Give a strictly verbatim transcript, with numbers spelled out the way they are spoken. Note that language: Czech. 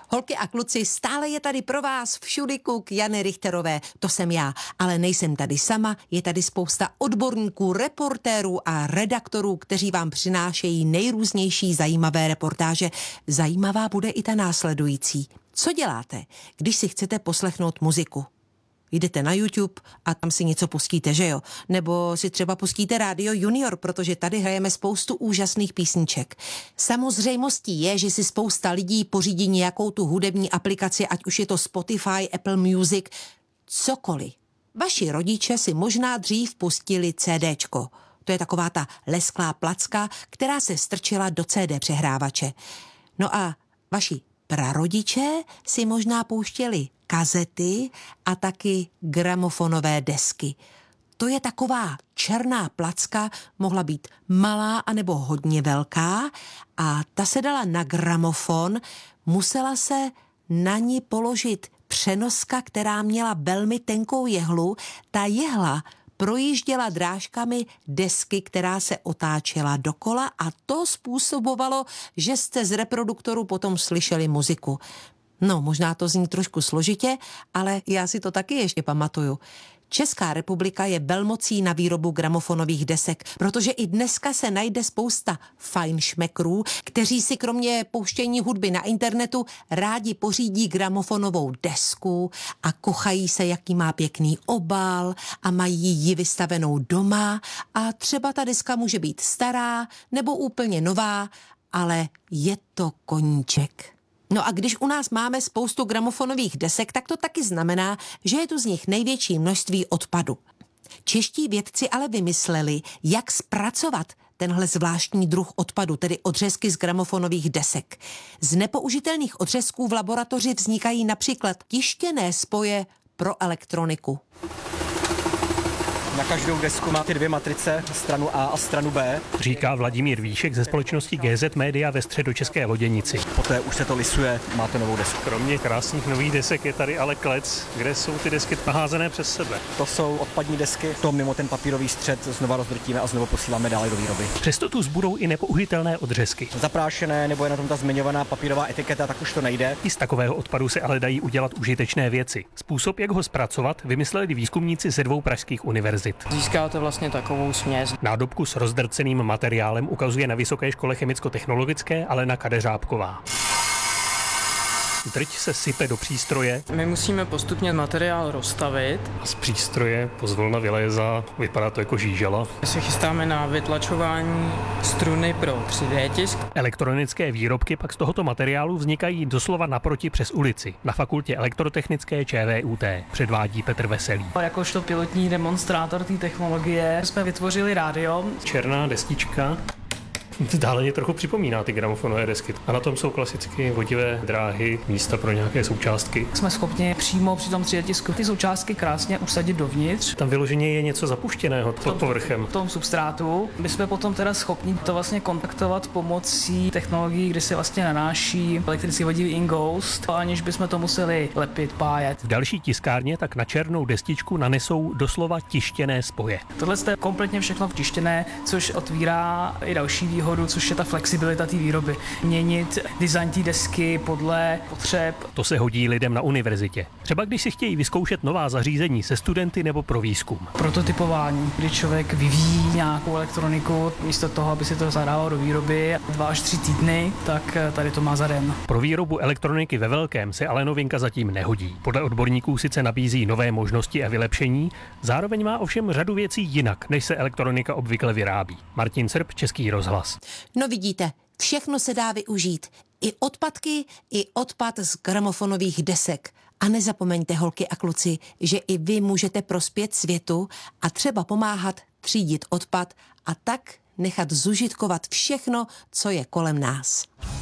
Holky a kluci, stále je tady pro vás všudy kuk Jany Richterové, to jsem já, ale nejsem tady sama, je tady spousta odborníků, reportérů a redaktorů, kteří vám přinášejí nejrůznější zajímavé reportáže. Zajímavá bude i ta následující. Co děláte, když si chcete poslechnout muziku? Jdete na YouTube a tam si něco pustíte, že jo? Nebo si třeba pustíte Rádio Junior, protože tady hrajeme spoustu úžasných písniček. Samozřejmostí je, že si spousta lidí pořídí nějakou tu hudební aplikaci, ať už je to Spotify, Apple Music, cokoliv. Vaši rodiče si možná dřív pustili CDčko. To je taková ta lesklá placka, která se strčila do C D přehrávače. No a vaši prarodiče si možná pouštěli kazety a taky gramofonové desky. To je taková černá placka, mohla být malá anebo hodně velká a ta se dala na gramofon, musela se na ní položit přenoska, která měla velmi tenkou jehlu. Ta jehla projížděla drážkami desky, která se otáčela dokola a to způsobovalo, že jste z reproduktoru potom slyšeli muziku. No, možná to zní trošku složitě, ale já si to taky ještě pamatuju. Česká republika je velmocí na výrobu gramofonových desek, protože i dneska se najde spousta fajnšmekrů, kteří si kromě pouštění hudby na internetu rádi pořídí gramofonovou desku a kochají se, jaký má pěkný obal a mají ji vystavenou doma a třeba ta deska může být stará nebo úplně nová, ale je to koníček. No a když u nás máme spoustu gramofonových desek, tak to taky znamená, že je tu z nich největší množství odpadu. Čeští vědci ale vymysleli, jak zpracovat tenhle zvláštní druh odpadu, tedy odřezky z gramofonových desek. Z nepoužitelných odřezků v laboratoři vznikají například tištěné spoje pro elektroniku. Na každou desku máte dvě matrice, stranu A a stranu B. Říká Vladimír Víšek ze společnosti G Z Media ve Středočeské Loděnici. Poté už se to lisuje, máte novou desku. Kromě krásných nových desek je tady ale klec, kde jsou ty desky naházené přes sebe. To jsou odpadní desky, to mimo ten papírový střed znova rozdrtíme a znovu posíláme dále do výroby. Přesto tu zbudou i nepoužitelné odřezky. Zaprášené nebo je na tom ta zmiňovaná papírová etiketa, tak už to nejde. I z takového odpadu se ale dají udělat užitečné věci. Způsob, jak ho zpracovat, vymysleli výzkumníci ze dvou pražských univerzit. Získáte vlastně takovou směs. Nádobku s rozdrceným materiálem ukazuje na Vysoké škole chemicko-technologické Alena Kadeřábková. Drť se sype do přístroje. My musíme postupně materiál rozstavit. A z přístroje pozvolna vylézá, vypadá to jako žížela. My se chystáme na vytlačování struny pro tři dé tisk. Elektronické výrobky pak z tohoto materiálu vznikají doslova naproti přes ulici. Na fakultě elektrotechnické ČVUT předvádí Petr Veselý. Jakožto pilotní demonstrátor té technologie jsme vytvořili rádio. Černá destička. Dále mě trochu připomíná ty gramofonové desky. A na tom jsou klasicky vodivé dráhy, místa pro nějaké součástky. Jsme schopni přímo při tom tři dé tisku ty součástky krásně usadit dovnitř. Tam vyloženě je něco zapuštěného pod povrchem. V tom substrátu. My jsme potom teda schopni to vlastně kontaktovat pomocí technologií, kdy se vlastně nanáší elektrický vodivý inghoust, aniž bychom to museli lepit, pájet. V další tiskárně tak na černou destičku nanesou doslova tištěné spoje. Tohle je kompletně všechno tištěné, což otvírá i další výhody, což je ta flexibilita té výroby. Měnit design té desky podle potřeb. To se hodí lidem na univerzitě. Třeba když si chtějí vyzkoušet nová zařízení se studenty nebo pro výzkum. Prototypování, kdy člověk vyvíjí nějakou elektroniku, místo toho, aby si to zadalo do výroby dva až tři týdny, tak tady to má za den. Pro výrobu elektroniky ve velkém se ale novinka zatím nehodí. Podle odborníků sice nabízí nové možnosti a vylepšení, zároveň má ovšem řadu věcí jinak, než se elektronika obvykle vyrábí. Martin Srb, Český rozhlas. No vidíte, všechno se dá využít. I odpadky, i odpad z gramofonových desek. A nezapomeňte, holky a kluci, že i vy můžete prospět světu a třeba pomáhat třídit odpad a tak nechat zužitkovat všechno, co je kolem nás.